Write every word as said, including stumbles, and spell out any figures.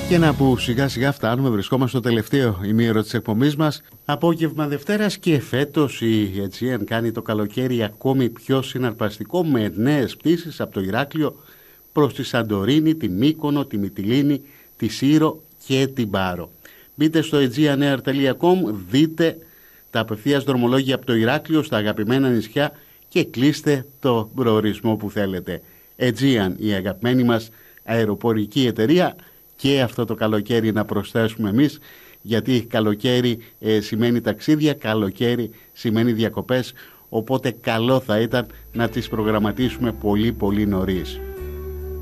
Και να που σιγά σιγά φτάνουμε, βρισκόμαστε στο τελευταίο ημίωρο της εκπομπής μας. Απόγευμα Δευτέρας και φέτος η Aegean κάνει το καλοκαίρι ακόμη πιο συναρπαστικό με νέες πτήσεις από το Ηράκλειο προς τη Σαντορίνη, τη Μύκονο, τη Μυτιλήνη, τη Σύρο και την Πάρο. Μπείτε στο aegean air τελεία com, δείτε τα απευθείας δρομολόγια από το Ηράκλειο στα αγαπημένα νησιά και κλείστε το προορισμό που θέλετε. Aegean, η αγαπημένη μας αεροπορική εταιρεία. Και αυτό το καλοκαίρι να προσθέσουμε εμείς, γιατί καλοκαίρι ε, σημαίνει ταξίδια, καλοκαίρι σημαίνει διακοπές, οπότε καλό θα ήταν να τις προγραμματίσουμε πολύ πολύ νωρίς.